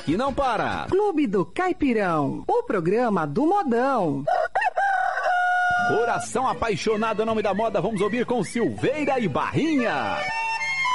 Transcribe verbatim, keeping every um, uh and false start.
aqui não para. Clube do Caipirão, o programa do modão. Coração apaixonado, nome da moda, vamos ouvir com Silveira e Barrinha.